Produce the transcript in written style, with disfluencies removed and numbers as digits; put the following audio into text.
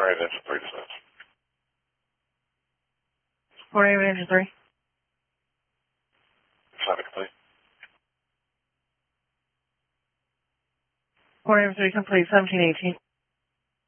Alright, that's 3 cents. 48 engine 3. Traffic complete. 48 3 complete, 1718.